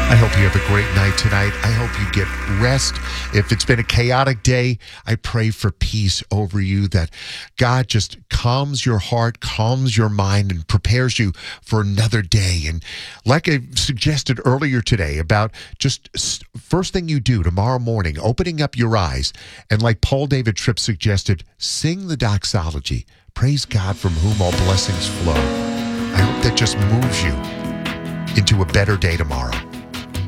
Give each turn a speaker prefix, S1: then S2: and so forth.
S1: I hope you have a great night tonight. I hope you get rest. If it's been a chaotic day, I pray for peace over you, that God just calms your heart, calms your mind, and prepares you for another day. And like I suggested earlier today about just first thing you do tomorrow morning, opening up your eyes, and like Paul David Tripp suggested, sing the doxology. Praise God from whom all blessings flow. I hope that just moves you into a better day tomorrow.